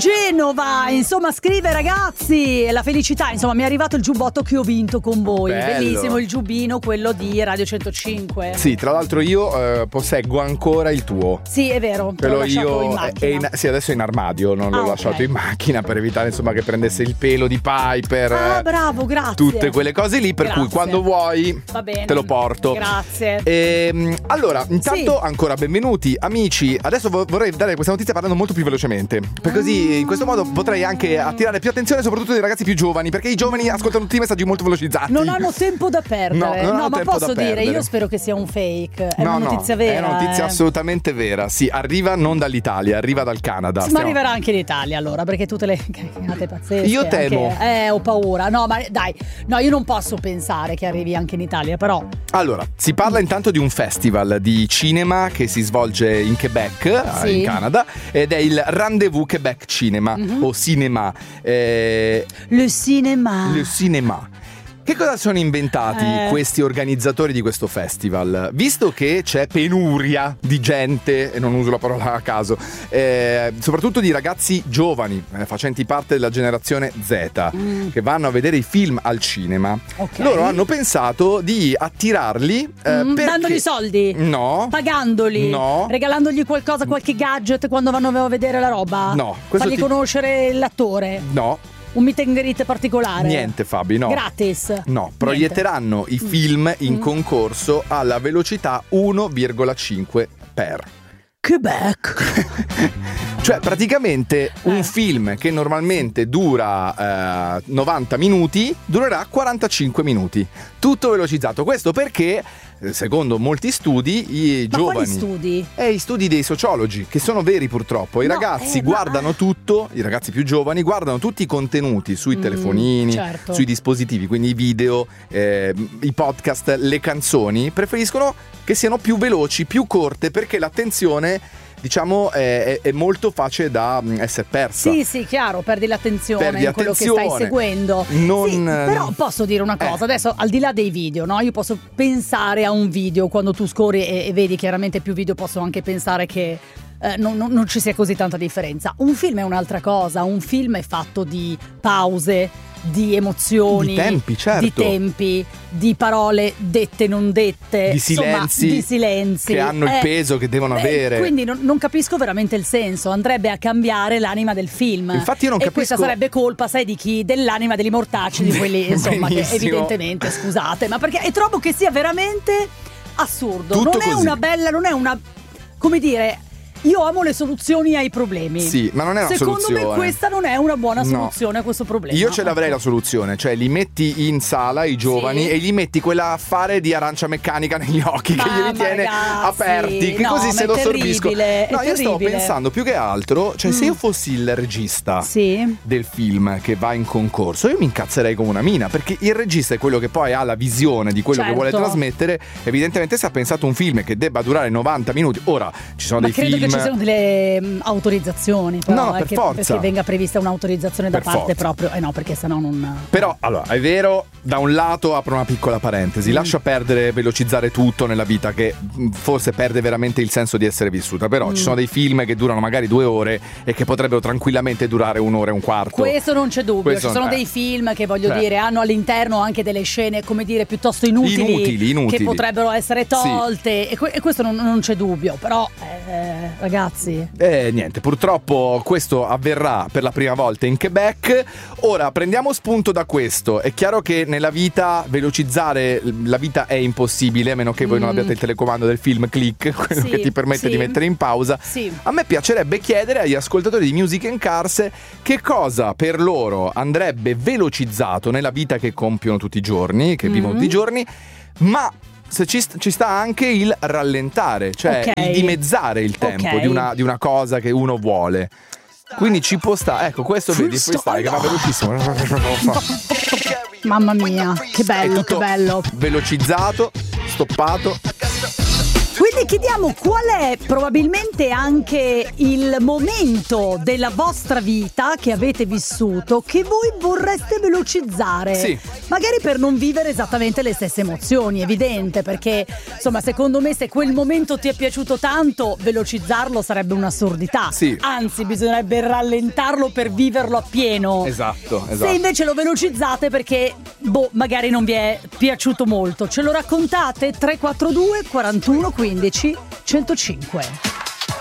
Genova, insomma, scrive: ragazzi, la felicità, insomma, mi è arrivato il giubbotto che ho vinto con voi. Bello. Bellissimo il giubbino, quello di Radio 105. Sì, tra l'altro io posseggo ancora il tuo. Sì, è vero, Quello l'ho lasciato io in macchina. sì, adesso è in armadio, non l'ho lasciato in macchina per evitare insomma che prendesse il pelo di Piper. Bravo, grazie. Tutte quelle cose lì, per cui quando vuoi va bene, te lo porto. Grazie. Allora, intanto ancora benvenuti amici. Adesso vorrei dare questa notizia parlando molto più velocemente, perché così in questo modo potrei anche attirare più attenzione soprattutto dei ragazzi più giovani, perché i giovani ascoltano tutti i messaggi molto velocizzati. Non hanno tempo da perdere. No, ma posso dire, perdere. io spero che sia un fake. È No, una notizia vera. È una notizia assolutamente vera. Sì, arriva non dall'Italia, arriva dal Canada. Sì, ma arriverà anche in Italia allora, perché tutte le cagate pazzesche. Io temo. Ho paura. No, ma dai, no, io non posso pensare che arrivi anche in Italia, però. Allora, si parla intanto di un festival di cinema che si svolge in Quebec, in Canada, ed è il Rendezvous Quebec Cinema o Cinema. Le cinéma. Che cosa sono inventati questi organizzatori di questo festival? Visto che c'è penuria di gente, e non uso la parola a caso, soprattutto di ragazzi giovani, facenti parte della generazione Z, che vanno a vedere i film al cinema, loro hanno pensato di attirarli dandogli soldi? No. Pagandoli? No. Regalandogli qualcosa, qualche gadget quando vanno a vedere la roba? No. Fargli conoscere l'attore? No. Un meet and greet particolare? Niente, Fabi, no. Gratis? No, proietteranno i film in concorso alla velocità 1,5 per. Quebec. Cioè praticamente un film che normalmente dura 90 minuti durerà 45 minuti. Tutto velocizzato. Questo perché, secondo molti studi, i giovani... Quali studi? I studi dei sociologi, che sono veri purtroppo. I ragazzi guardano tutto, i ragazzi più giovani guardano tutti i contenuti sui telefonini, sui dispositivi, quindi i video, i podcast, le canzoni. Preferiscono che siano più veloci, più corte, perché l'attenzione, diciamo, è molto facile da essere persa. Sì, chiaro, perdi l'attenzione in quello che stai seguendo. Però posso dire una cosa, adesso al di là dei video, no? Io posso pensare a un video, quando tu scorri e vedi chiaramente più video, posso anche pensare che non ci sia così tanta differenza. Un film è un'altra cosa, un film è fatto di pause, di emozioni, di tempi, di parole dette non dette, di silenzi che hanno il peso che devono avere. Quindi non capisco veramente il senso. Andrebbe a cambiare l'anima del film. Infatti io non capisco. Questa sarebbe colpa, sai, di chi? Dell'anima degli mortacci, di quelli insomma che evidentemente, scusate, ma perché trovo che sia veramente assurdo. Tutto non è così. non è una, come dire, io amo le soluzioni ai problemi. Sì, ma non è una soluzione. Secondo me questa non è una buona soluzione a questo problema. Io ce l'avrei la soluzione, cioè li metti in sala i giovani e gli metti quell'affare di arancia meccanica negli occhi che glieli tiene aperti, che così se lo sorbiscono. No, io stavo pensando più che altro, cioè se io fossi il regista del film che va in concorso, io mi incazzerei come una mina, perché il regista è quello che poi ha la visione di quello che vuole trasmettere. Evidentemente se ha pensato un film che debba durare 90 minuti, ora ci sono dei film, ci sono delle autorizzazioni, però, per forza, perché venga prevista un'autorizzazione da parte forza. proprio, no, perché sennò non. Però allora è vero, da un lato apro una piccola parentesi, lascia perdere velocizzare tutto nella vita, che forse perde veramente il senso di essere vissuta, però ci sono dei film che durano magari 2 ore e che potrebbero tranquillamente durare 1 ora e un quarto. Questo non c'è dubbio. Ci sono dei film che voglio dire hanno all'interno anche delle scene, come dire, piuttosto inutili. Che potrebbero essere tolte, e questo non c'è dubbio, però ragazzi, niente, purtroppo questo avverrà per la prima volta in Quebec. Ora prendiamo spunto da questo. È chiaro che nella vita velocizzare la vita è impossibile, a meno che voi non abbiate il telecomando del film click, quello che ti permette di mettere in pausa. A me piacerebbe chiedere agli ascoltatori di Music and Cars che cosa per loro andrebbe velocizzato nella vita che compiono tutti i giorni, che vivono tutti i giorni, ma se ci sta anche il rallentare, cioè il dimezzare il tempo di una cosa che uno vuole. Quindi ci può stare, ecco, questo vedi, freestyle che va velocissimo. Mamma mia, che bello, che bello. Velocizzato, stoppato. Quindi chiediamo qual è probabilmente anche il momento della vostra vita che avete vissuto che voi vorreste velocizzare. Sì. Magari per non vivere esattamente le stesse emozioni, evidente, perché insomma secondo me se quel momento ti è piaciuto tanto, velocizzarlo sarebbe un'assurdità. Sì. Anzi, bisognerebbe rallentarlo per viverlo appieno. Esatto. Se invece lo velocizzate perché magari non vi è piaciuto molto, ce lo raccontate? 342 41 15 105.